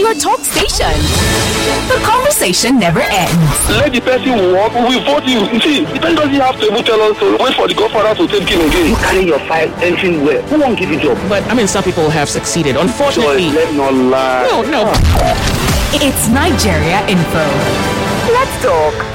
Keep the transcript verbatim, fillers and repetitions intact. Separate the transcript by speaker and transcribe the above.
Speaker 1: your talk station. The conversation never ends.
Speaker 2: Let the person walk, we will vote you. See, the person doesn't have to even tell us to wait for the godfather to take him again.
Speaker 3: You carry your file entering where? Who won't give you job?
Speaker 4: But, I mean, some people have succeeded. Unfortunately.
Speaker 2: So, let's not lie.
Speaker 4: No, no.
Speaker 1: It's Nigeria Info. Let's talk.